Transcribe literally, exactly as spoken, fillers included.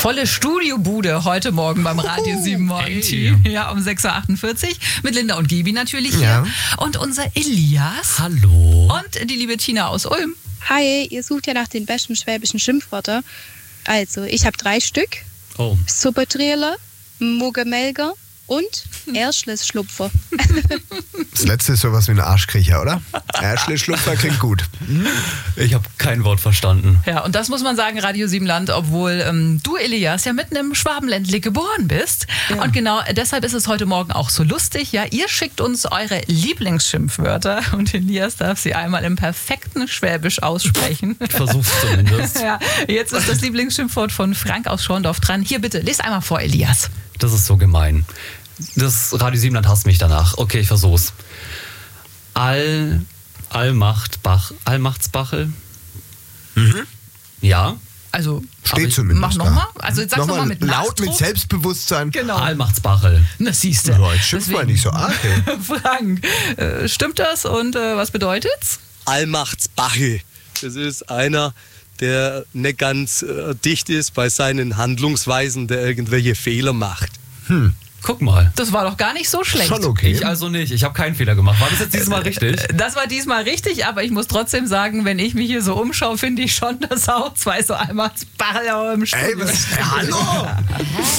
Volle Studiobude heute Morgen beim Radio sieben Morgen-Team. Ja, um sechs Uhr achtundvierzig mit Linda und Gibi natürlich hier. Ja. Und unser Elias. Hallo. Und die liebe Tina aus Ulm. Hi, ihr sucht ja nach den besten schwäbischen Schimpfwörtern. Also, ich habe drei Stück. Oh. Suppetrieler, Muggemelger und Erschlesschlupfer. Das letzte ist sowas wie ein Arschkriecher, oder? Arschlesschlupfer klingt gut. Ich habe kein Wort verstanden. Ja, und das muss man sagen, Radio Siebenland, obwohl ähm, du, Elias, ja mitten im Schwabenländle geboren bist. Ja. Und genau deshalb ist es heute Morgen auch so lustig. Ja, ihr schickt uns eure Lieblingsschimpfwörter und Elias darf sie einmal im perfekten Schwäbisch aussprechen. Ich versuch's zumindest. Ja, jetzt ist das Lieblingsschimpfwort von Frank aus Schorndorf dran. Hier bitte, lest einmal vor, Elias. Das ist so gemein. Das Radio Siebenland hasst mich danach. Okay, ich versuch's. All, Allmachtbach, Allmachtsbachel? Mhm. Ja. Also, Steht ich- zumindest Mach da. nochmal. Also, jetzt sag's nochmal Nochmal mit laut, mit Nachdruck. Selbstbewusstsein. Genau. Allmachtsbachel. Na, siehst du. Ja, jetzt schimpft man nicht so arg, ey. Frank, äh, stimmt das und äh, was bedeutet's? Allmachtsbachel. Das ist einer, der nicht ganz äh, dicht ist bei seinen Handlungsweisen, der irgendwelche Fehler macht. Guck mal. Das war doch gar nicht so schlecht. Schon okay. Ich also nicht. Ich habe keinen Fehler gemacht. War das jetzt dieses Mal richtig? Das war diesmal richtig, aber ich muss trotzdem sagen, wenn ich mich hier so umschaue, finde ich schon, dass auch zwei so einmal Barrel im Studio. Ey, was? Hallo?